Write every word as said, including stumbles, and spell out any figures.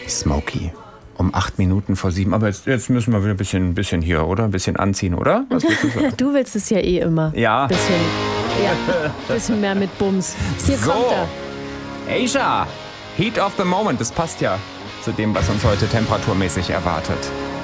Smokey. Um acht Minuten vor sieben. Aber jetzt, jetzt müssen wir wieder ein bisschen, ein bisschen hier, oder? Ein bisschen anziehen, oder? Was willst du sagen? Du willst es ja eh immer. Ja. Ein bisschen, ja, bisschen mehr mit Bums. Hier so. kommt er. Asia, Heat of the Moment. Das passt ja zu dem, was uns heute temperaturmäßig erwartet.